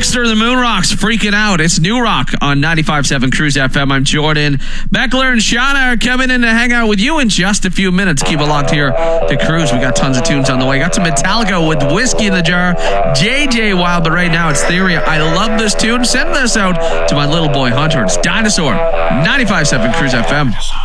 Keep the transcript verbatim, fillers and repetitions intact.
Dexter, the Moon Rocks, freaking out. It's New Rock on ninety-five point seven Cruise F M. I'm Jordan. Beckler and Shauna are coming in to hang out with you in just a few minutes. Keep it locked here to Cruise. We got tons of tunes on the way. Got some Metallica with Whiskey in the Jar. J J Wild, but right now it's Theory. I love this tune. Send this out to my little boy Hunter. It's Dinosaur. ninety-five point seven Cruise F M.